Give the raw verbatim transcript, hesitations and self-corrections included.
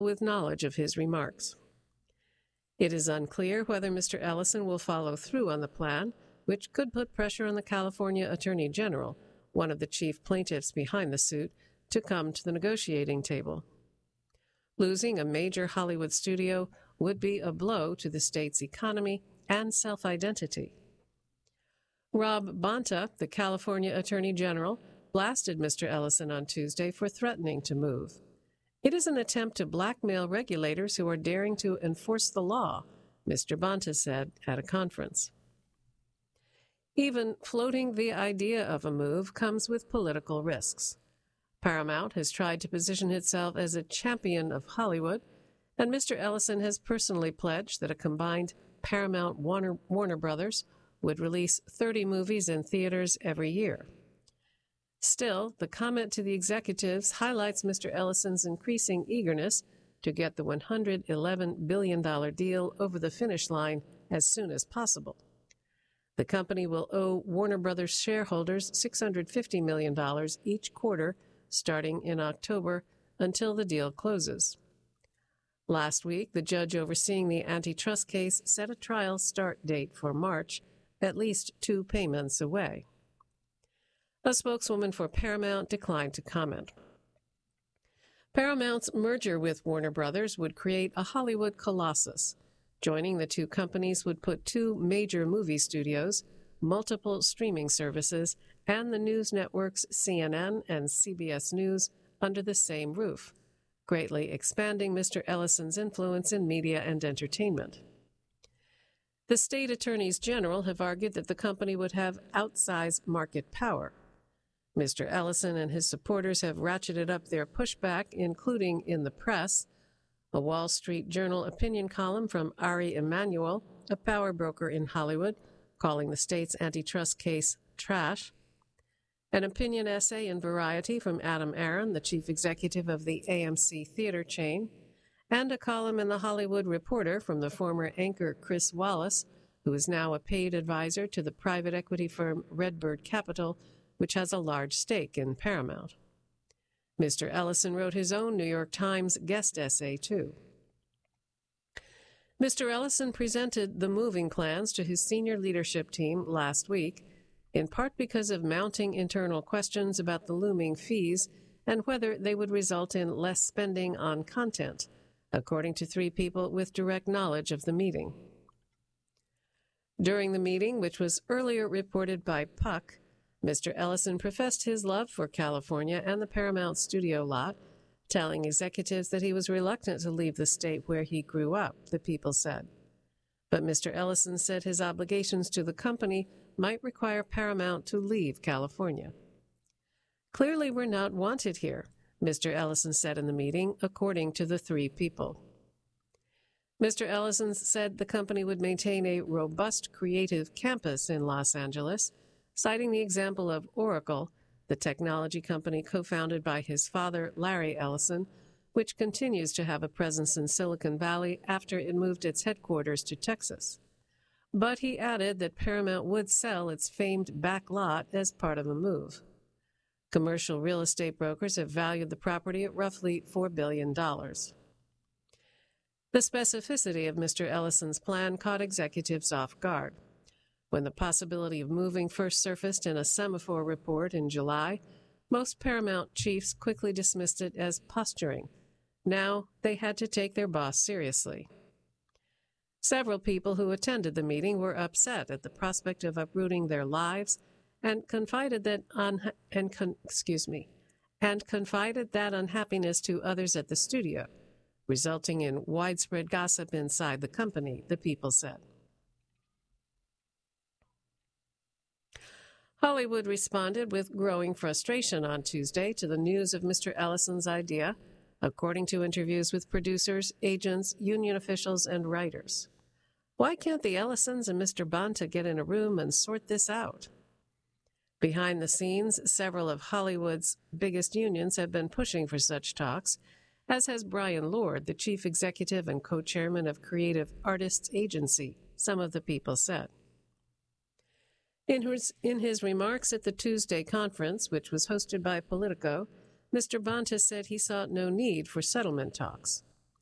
with knowledge of his remarks. It is unclear whether Mister Ellison will follow through on the plan, which could put pressure on the California Attorney General, one of the chief plaintiffs behind the suit, to come to the negotiating table. Losing a major Hollywood studio would be a blow to the state's economy and self-identity. Rob Bonta, the California Attorney General, blasted Mister Ellison on Tuesday for threatening to move. It is an attempt to blackmail regulators who are daring to enforce the law, Mister Bonta said at a conference. Even floating the idea of a move comes with political risks. Paramount has tried to position itself as a champion of Hollywood, and Mister Ellison has personally pledged that a combined Paramount Warner, Warner Brothers would release thirty movies in theaters every year. Still, the comment to the executives highlights Mister Ellison's increasing eagerness to get the one hundred eleven billion dollars deal over the finish line as soon as possible. The company will owe Warner Brothers shareholders six hundred fifty million dollars each quarter starting in October until the deal closes. Last week, the judge overseeing the antitrust case set a trial start date for March, at least two payments away. A spokeswoman for Paramount declined to comment. Paramount's merger with Warner Brothers would create a Hollywood colossus. Joining the two companies would put two major movie studios, multiple streaming services, and the news networks C N N and C B S News under the same roof, greatly expanding Mister Ellison's influence in media and entertainment. The state attorneys general have argued that the company would have outsized market power. Mister Ellison and his supporters have ratcheted up their pushback, including in the press. A Wall Street Journal opinion column from Ari Emanuel, a power broker in Hollywood, calling the state's antitrust case trash. An opinion essay in Variety from Adam Aron, the chief executive of the A M C theater chain, and a column in The Hollywood Reporter from the former anchor Chris Wallace, who is now a paid advisor to the private equity firm Redbird Capital, which has a large stake in Paramount. Mister Ellison wrote his own New York Times guest essay, too. Mister Ellison presented the moving plans to his senior leadership team last week, in part because of mounting internal questions about the looming fees and whether they would result in less spending on content, according to three people with direct knowledge of the meeting. During the meeting, which was earlier reported by Puck, Mister Ellison professed his love for California and the Paramount studio lot, telling executives that he was reluctant to leave the state where he grew up, the people said. But Mister Ellison said his obligations to the company might require Paramount to leave California. Clearly, we're not wanted here, Mister Ellison said in the meeting, according to the three people. Mister Ellison said the company would maintain a robust creative campus in Los Angeles, citing the example of Oracle, the technology company co-founded by his father, Larry Ellison, which continues to have a presence in Silicon Valley after it moved its headquarters to Texas. But he added that Paramount would sell its famed back lot as part of a move. Commercial real estate brokers have valued the property at roughly four billion dollars. The specificity of Mister Ellison's plan caught executives off guard. When the possibility of moving first surfaced in a semaphore report in July, most Paramount chiefs quickly dismissed it as posturing. Now they had to take their boss seriously. Several people who attended the meeting were upset at the prospect of uprooting their lives and confided that un- and con- excuse me, and confided that unhappiness to others at the studio, resulting in widespread gossip inside the company, the people said. Hollywood responded with growing frustration on Tuesday to the news of Mister Ellison's idea, according to interviews with producers, agents, union officials, and writers. Why can't the Ellisons and Mister Bonta get in a room and sort this out? Behind the scenes, several of Hollywood's biggest unions have been pushing for such talks, as has Brian Lord, the chief executive and co-chairman of Creative Artists Agency, some of the people said. In his, in his remarks at the Tuesday conference, which was hosted by Politico, Mister Bonta said he saw no need for settlement talks.